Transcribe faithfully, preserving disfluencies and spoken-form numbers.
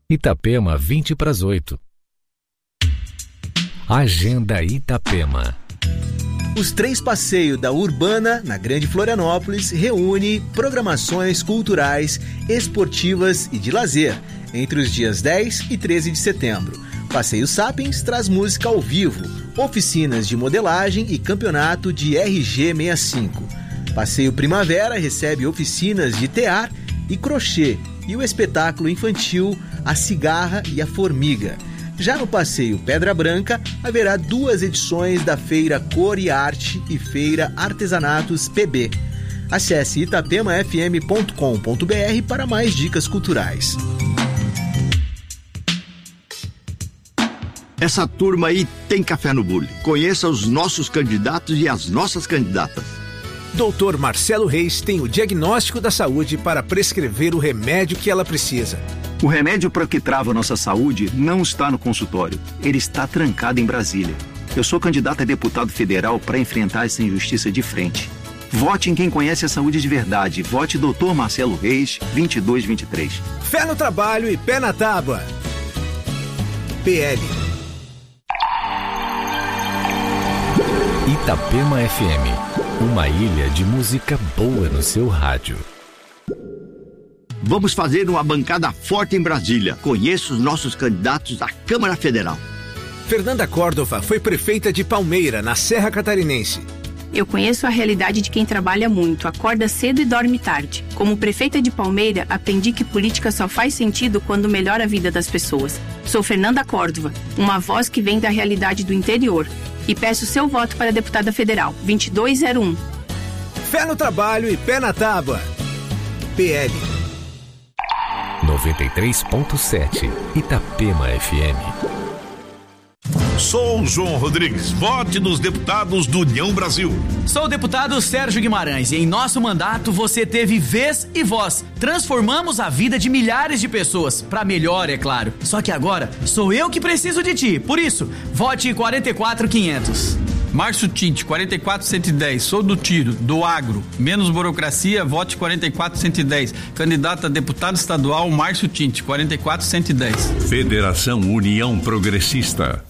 Itapema, vinte para as oito. Agenda Itapema. Os três passeios da Urbana, na Grande Florianópolis, reúne programações culturais, esportivas e de lazer, entre os dias dez e treze de setembro. Passeio Sapiens traz música ao vivo, oficinas de modelagem e campeonato de R G sessenta e cinco. Passeio Primavera recebe oficinas de tear e crochê e o espetáculo infantil A Cigarra e a Formiga. Já no Passeio Pedra Branca, haverá duas edições da Feira Cor e Arte e Feira Artesanatos P B. Acesse itapema f m ponto com ponto b r para mais dicas culturais. Essa turma aí tem café no bule. Conheça os nossos candidatos e as nossas candidatas. doutor Marcelo Reis tem o diagnóstico da saúde para prescrever o remédio que ela precisa. O remédio para que trava nossa saúde não está no consultório. Ele está trancado em Brasília. Eu sou candidato a deputado federal para enfrentar essa injustiça de frente. Vote em quem conhece a saúde de verdade. Vote doutor Marcelo Reis, vinte e dois vinte e três. Fé no trabalho e pé na tábua. P L. Itapema F M. Uma ilha de música boa no seu rádio. Vamos fazer uma bancada forte em Brasília. Conheça os nossos candidatos à Câmara Federal. Fernanda Córdova foi prefeita de Palmeira, na Serra Catarinense. Eu conheço a realidade de quem trabalha muito, acorda cedo e dorme tarde. Como prefeita de Palmeira, aprendi que política só faz sentido quando melhora a vida das pessoas. Sou Fernanda Córdova, uma voz que vem da realidade do interior. E peço seu voto para deputada federal, vinte e dois zero um. Fé no trabalho e pé na tábua. P L. noventa e três ponto sete. Itapema F M. Sou João Rodrigues, vote nos deputados do União Brasil. Sou o deputado Sérgio Guimarães e em nosso mandato você teve vez e voz. Transformamos a vida de milhares de pessoas, pra melhor, é claro. Só que agora sou eu que preciso de ti, por isso, vote quarenta e quatro quinhentos. Márcio Tinte, quarenta e quatro cento e dez, sou do tiro, do agro, menos burocracia, vote quarenta e quatro cento e dez. Candidato a deputado estadual, Márcio Tinte, quarenta e quatro cento e dez. Federação União Progressista.